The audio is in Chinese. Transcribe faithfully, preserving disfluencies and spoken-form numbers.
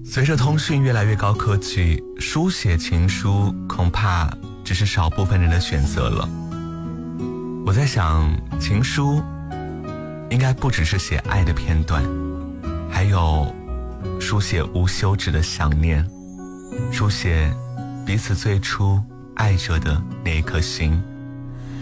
随着通讯越来越高科技，书写情书恐怕只是少部分人的选择了。我在想，情书应该不只是写爱的片段，还有书写无休止的想念，书写彼此最初爱着的那一颗心。